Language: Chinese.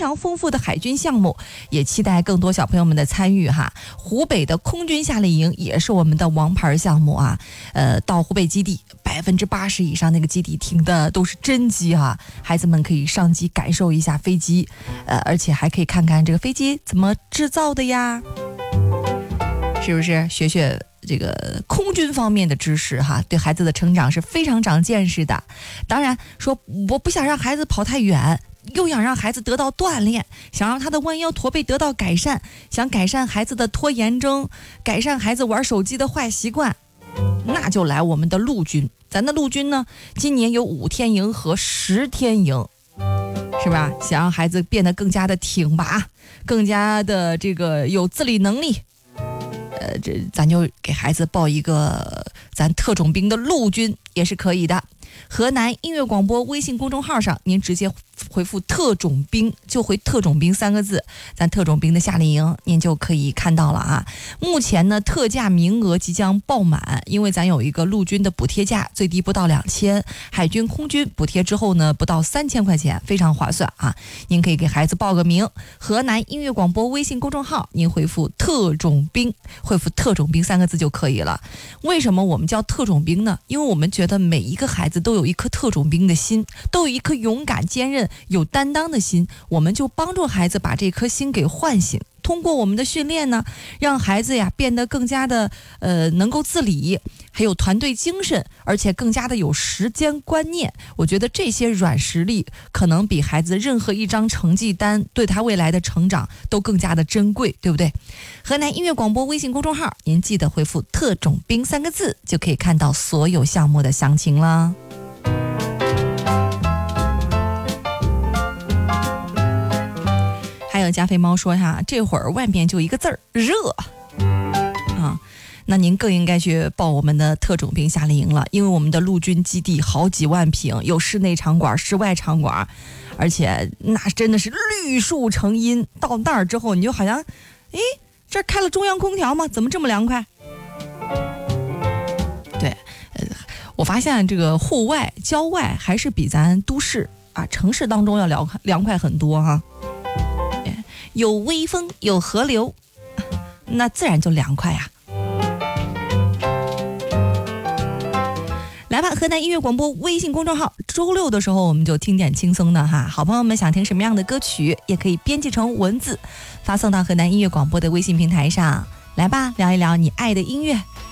常丰富的海军项目，也期待更多小朋友们的参与哈。湖北的空军夏令营也是我们的王牌项目啊，到湖北基地80%以上那个基地停的都是真机哈，孩子们可以上机感受一下飞机，而且还可以看看这个飞机怎么制造的呀，是不是学学这个空军方面的知识哈，对孩子的成长是非常长见识的。当然说我不想让孩子跑太远，又想让孩子得到锻炼，想让他的弯腰驼背得到改善，想改善孩子的拖延症，改善孩子玩手机的坏习惯，那就来我们的陆军。咱的陆军呢，今年有5天营和10天营，是吧？想让孩子变得更加的挺拔，更加的这个有自理能力，这咱就给孩子报一个咱特种兵的陆军也是可以的。河南音乐广播微信公众号上，您直接回复特种兵，就回特种兵3个字，咱特种兵的夏令营您就可以看到了啊。目前呢，特价名额即将爆满，因为咱有一个陆军的补贴价，最低不到2000，海军空军补贴之后呢，不到3000块钱，非常划算啊。您可以给孩子报个名，河南音乐广播微信公众号，您回复特种兵，回复特种兵3个字就可以了。为什么我们叫特种兵呢？因为我们觉得每一个孩子都有一颗特种兵的心，都有一颗勇敢坚韧有担当的心，我们就帮助孩子把这颗心给唤醒。通过我们的训练呢，让孩子呀变得更加的能够自理，还有团队精神，而且更加的有时间观念。我觉得这些软实力可能比孩子任何一张成绩单对他未来的成长都更加的珍贵，对不对？河南音乐广播微信公众号，您记得回复特种兵3个字，就可以看到所有项目的详情了。还有加菲猫说哈，这会儿外面就一个字儿热啊，那您更应该去报我们的特种兵夏令营了，因为我们的陆军基地好几万平，有室内场馆、室外场馆，而且那真的是绿树成荫。到那儿之后，你就好像，诶，这儿开了中央空调吗？怎么这么凉快？对，我发现这个户外、郊外还是比咱都市啊、城市当中要凉快很多哈。有微风，有河流，那自然就凉快呀。来吧，河南音乐广播微信公众号，周六的时候我们就听点轻松的哈。好朋友们想听什么样的歌曲，也可以编辑成文字，发送到河南音乐广播的微信平台上。来吧，聊一聊你爱的音乐。